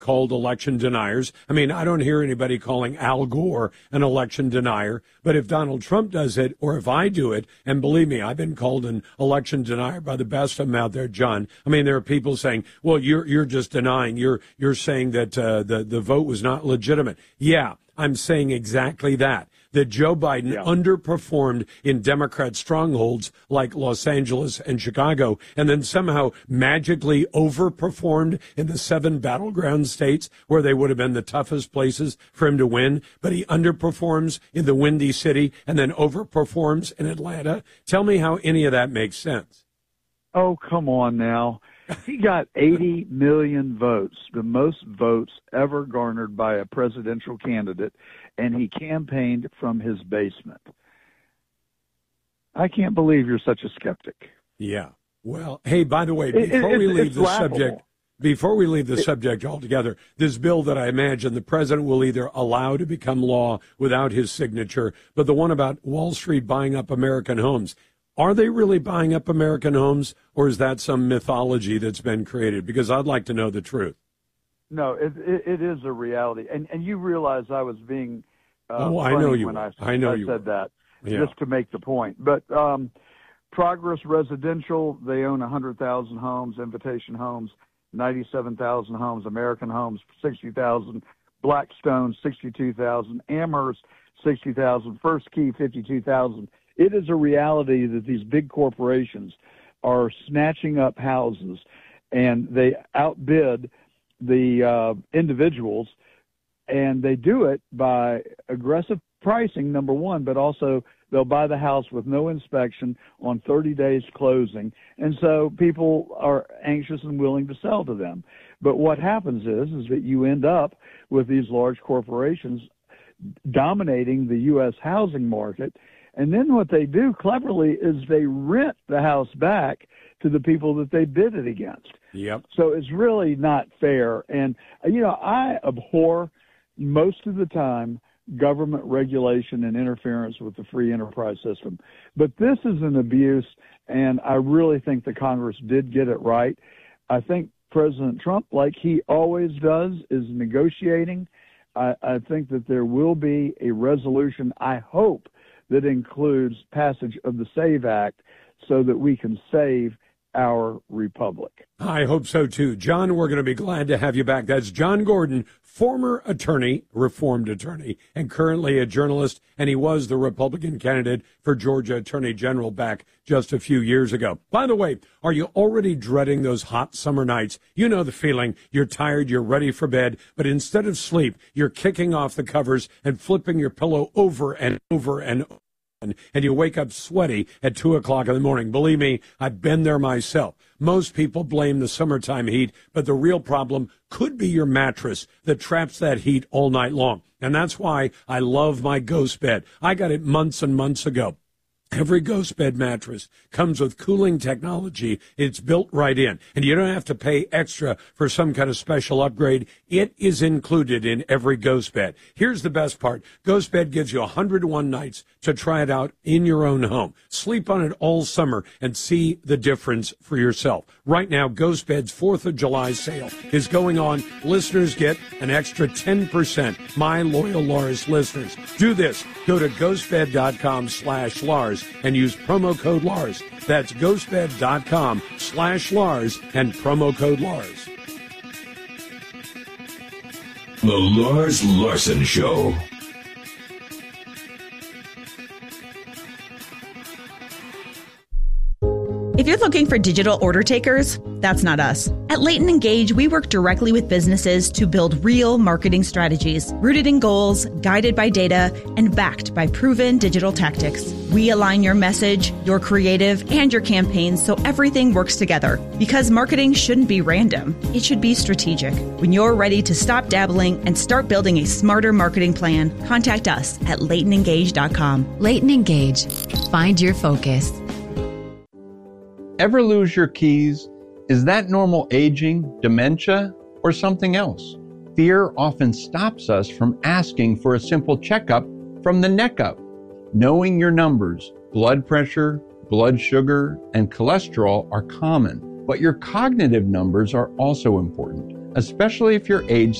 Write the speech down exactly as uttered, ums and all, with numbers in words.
called election deniers. I mean, I don't hear anybody calling Al Gore an election denier, but if Donald Trump does it, or if I do it, and believe me, I've been called an election denier by the best of them out there, John. I mean, there are people saying, well, you're you're just denying, you're you're saying that uh, the, the vote was not legitimate. Yeah, I'm saying exactly that. That Joe Biden yeah. underperformed in Democrat strongholds like Los Angeles and Chicago, and then somehow magically overperformed in the seven battleground states where they would have been the toughest places for him to win. But he underperforms in the Windy City and then overperforms in Atlanta. Tell me how any of that makes sense. Oh, come on now. He got eighty million votes, the most votes ever garnered by a presidential candidate, and he campaigned from his basement. I can't believe you're such a skeptic. Yeah. Well, hey, by the way, before it, it, we leave the laughable. subject, before we leave the it, subject altogether, this bill that I imagine the president will either allow to become law without his signature, but the one about Wall Street buying up American homes. Are they really buying up American homes, or is that some mythology that's been created? Because I'd like to know the truth. No, it, it, it is a reality. And and you realize I was being uh, oh, funny I know you when I, I, know I you said were. that, yeah. just to make the point. But um, Progress Residential, they own one hundred thousand homes, Invitation Homes, ninety-seven thousand homes, American Homes, sixty thousand, Blackstone, sixty-two thousand, Amherst, sixty thousand, First Key, fifty-two thousand. It is a reality that these big corporations are snatching up houses, and they outbid the uh, individuals, and they do it by aggressive pricing, number one, but also they'll buy the house with no inspection on thirty days closing, and so people are anxious and willing to sell to them. But what happens is, is that you end up with these large corporations dominating the U S housing market. And then what they do cleverly is they rent the house back to the people that they bid it against. Yep. So it's really not fair. And, you know, I abhor most of the time government regulation and interference with the free enterprise system. But this is an abuse, and I really think the Congress did get it right. I think President Trump, like he always does, is negotiating. I, I think that there will be a resolution, I hope, that includes passage of the SAVE Act so that we can save our republic. I hope so, too. John, we're going to be glad to have you back. That's John Gordon, former attorney, reformed attorney, and currently a journalist, and he was the Republican candidate for Georgia Attorney General back just a few years ago. By the way, are you already dreading those hot summer nights? You know the feeling. You're tired, you're ready for bed, but instead of sleep, you're kicking off the covers and flipping your pillow over and over and over. And you wake up sweaty at two o'clock in the morning. Believe me, I've been there myself. Most people blame the summertime heat, but the real problem could be your mattress that traps that heat all night long. And that's why I love my Ghost Bed. I got it months and months ago. Every Ghost Bed mattress comes with cooling technology. It's built right in, and you don't have to pay extra for some kind of special upgrade. It is included in every Ghost Bed. Here's the best part. Ghost Bed gives you one hundred one nights to try it out in your own home. Sleep on it all summer and see the difference for yourself. Right now, Ghost Bed's fourth of July sale is going on. Listeners get an extra ten percent. My loyal Lars listeners. Do this. Go to ghostbed.com slash Lars and use promo code Lars. That's ghostbed.com slash Lars and promo code Lars. The Lars Larson Show. If you're looking for digital order takers, that's not us. At Leighton Engage, we work directly with businesses to build real marketing strategies, rooted in goals, guided by data, and backed by proven digital tactics. We align your message, your creative, and your campaigns so everything works together. Because marketing shouldn't be random. It should be strategic. When you're ready to stop dabbling and start building a smarter marketing plan, contact us at leighton engage dot com. Leighton Engage. Find your focus. Ever lose your keys? Is that normal aging, dementia, or something else? Fear often stops us from asking for a simple checkup from the neck up. Knowing your numbers, blood pressure, blood sugar, and cholesterol are common, but your cognitive numbers are also important. especially if you're age